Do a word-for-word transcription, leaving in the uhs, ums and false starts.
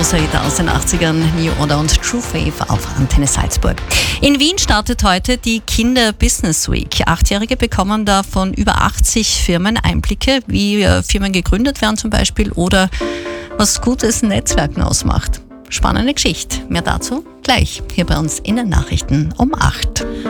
Großer-Hit aus den achtzigern, New Order und True Faith auf Antenne Salzburg. In Wien startet heute die Kinder Business Week. Achtjährige bekommen da von über achtzig Firmen Einblicke, wie Firmen gegründet werden zum Beispiel oder was gutes Netzwerken ausmacht. Spannende Geschichte. Mehr dazu gleich hier bei uns in den Nachrichten um acht.